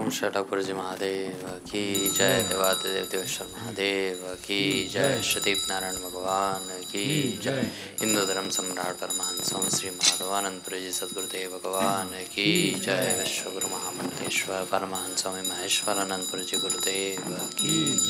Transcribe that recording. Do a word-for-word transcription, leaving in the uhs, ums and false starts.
ओम शैलपुर जी महादेव की जय। देवादिदेव देवेश्वर महादेव की जय। श्रीदीप नारायण भगवान की जय। हिंदू धर्म सम्राट परमहंस स्वामी श्री माधवानंदपुरी जी सद्गुरुदेव भगवान की जय। विश्वगुरु महामंत्रेश्वर परमहंस स्वामी महेश्वरानंदपुरी जी गुरुदेव की